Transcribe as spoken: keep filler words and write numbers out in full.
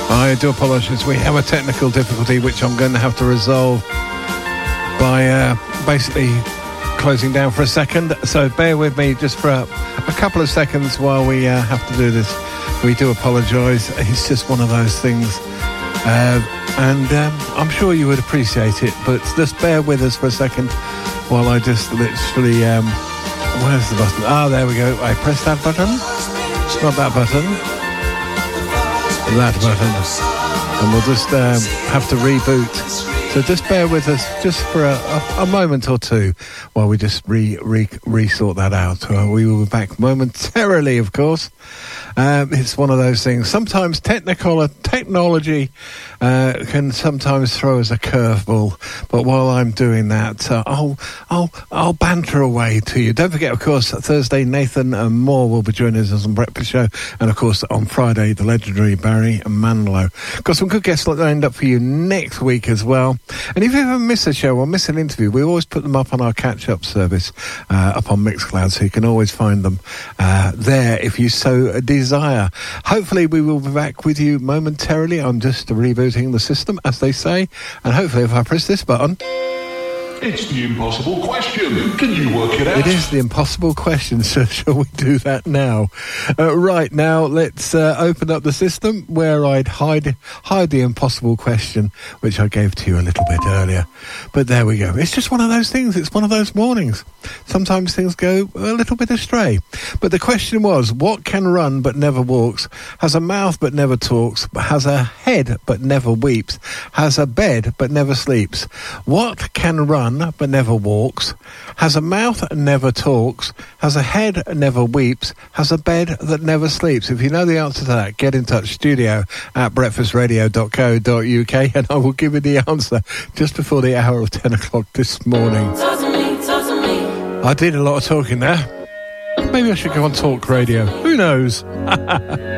I do apologise. We have a technical difficulty which I'm going to have to resolve by uh, basically closing down for a second. So bear with me just for a, a couple of seconds while we uh, have to do this. We do apologise. It's just one of those things. Uh, and um, I'm sure you would appreciate it, but just bear with us for a second while I just literally... Um, where's the button? Ah, there we go. I press that button. Not that button. That button. And we'll just um, have to reboot. So just bear with us just for a, a, a moment or two while we just re, re, re-sort that out. Uh, we will be back momentarily, of course. Um, it's one of those things. Sometimes technical technology uh, can sometimes throw us a curveball. But while I'm doing that, uh, I'll I'll I'll banter away to you. Don't forget, of course, Thursday Nathan and Moore will be joining us on Breakfast Show, and of course on Friday the legendary Barry Manilow. Got some good guests lined up for you next week as well. And if you ever miss a show or miss an interview, we always put them up on our catch-up service uh, up on Mixcloud, so you can always find them uh, there if you so desire. Hopefully we will be back with you momentarily. I'm just rebooting the system, as they say, and hopefully if I press this button... It's the impossible question. Can you work it out? It is the impossible question, so shall we do that now? Uh, right, now let's uh, open up the system where I'd hide hide the impossible question, which I gave to you a little bit earlier. But there we go. It's just one of those things. It's one of those mornings. Sometimes things go a little bit astray. But the question was, what can run but never walks, has a mouth but never talks, has a head but never weeps, has a bed but never sleeps? What can run but never walks, has a mouth and never talks, has a head and never weeps, has a bed that never sleeps? If you know the answer to that, get in touch, studio at breakfast radio dot co dot uk, and I will give you the answer just before the hour of ten o'clock this morning. Talk to me, talk to me. I did a lot of talking there. Maybe I should go on talk radio. Who knows?